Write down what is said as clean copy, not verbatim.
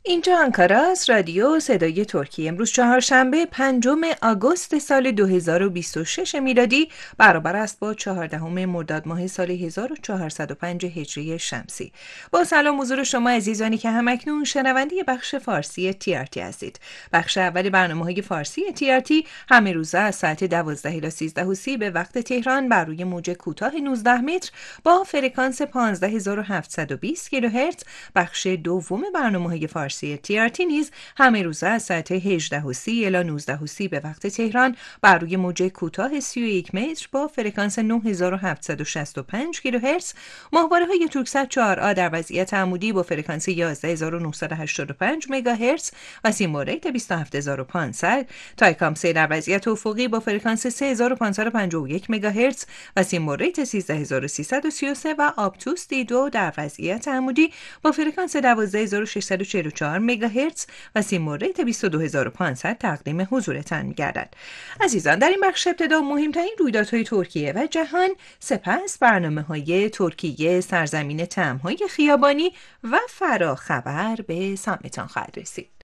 اینجا آنکارا است، رادیو صدای ترکیه. امروز چهارشنبه 5 آگوست سال 2026 میلادی برابر است با 14 مرداد ماه سال 1405 هجری شمسی. با سلام حضور شما عزیزانی که همکنون شنونده بخش فارسی TRT هستید. بخش اول برنامه‌های فارسی TRT همه روزه از ساعت 12 الی 13:30 به وقت تهران بر روی موج کوتاه 19 متر با فرکانس 15720 کیلوهرتز. بخش دوم برنامه‌های فارسی TRT نیز همه روزه از ساعت 18:30 الی 19:30 به وقت تهران بر روی موج کوتاه 31 متر با فرکانس 9765 کیلوهرتز. ماهواره‌های تورکسات 4A در وضعیت عمودی با فرکانس 11985 مگاهرتز و سیمبل ریت 27500. تایکام 3 در وضعیت افقی با فرکانس 3551 مگاهرتز و سیمبل ریت 13333 و آپتوس دی2 در وضعیت عمودی با فرکانس 12644 مگاهرتز و سیمبل ریت 22500 تقدیم حضورتان می‌گردد. عزیزان، در این بخش ابتدا مهمترین رویدادهای ترکیه و جهان، سپس برنامه‌های ترکیه سرزمین طعم‌های خیابانی و فراخبر به سمتان خواهد رسید.